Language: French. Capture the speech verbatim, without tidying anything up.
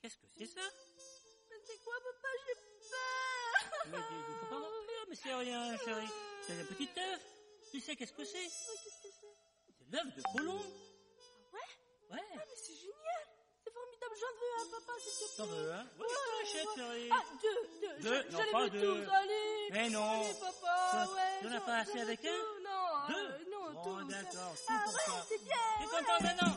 Qu'est-ce que c'est ça? Mais c'est quoi, papa? J'ai peur. Mais il faut pas avoir peur, mais c'est rien, chérie. C'est un petit œuf. Tu sais qu'est-ce que c'est? Mais qu'est-ce que c'est? C'est l'œuf de Colomb. Ah ouais? Ouais. Ah, mais c'est génial. C'est formidable. J'en veux un, papa, s'il te plaît. T'en veux un? Oui, je te l'achète, chérie. Ah, deux, deux. Deux, Je, non, je pas les veux deux. tous, allez. Mais non. Allez, papa, Tu- ouais. tu en as j'en- pas assez j'en veux avec tout. un? Non, Deux? euh, non, Bon, tout. d'accord, tout Ah pour ouais, toi. c'est bien. T'es ouais. content maintenant?